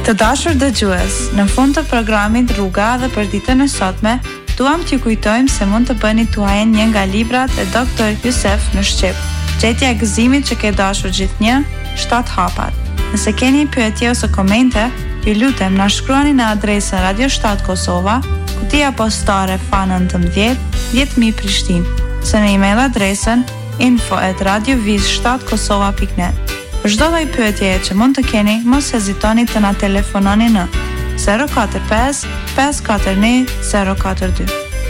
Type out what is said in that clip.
Të dashur dëgjues, në fund të programit Rruga dhe për ditën e sotme, duam t'ju kujtojmë se mund të bëni tuaj një nga librat e Dr. Jusef në shqip. Gjetja e gëzimit që ke dashur gjithnjë, 7 hapat. Nëse keni pyetje ose komente, ju lutem na shkruani në adresën Radio 7 Kosova, kutia postare F19 10000 Prishtinë, ose në email adresën info@radioviz7kosova.net. Për çdo lloj pyetjeje që mund të keni, mos hezitoni të na telefononi në 045 541 042.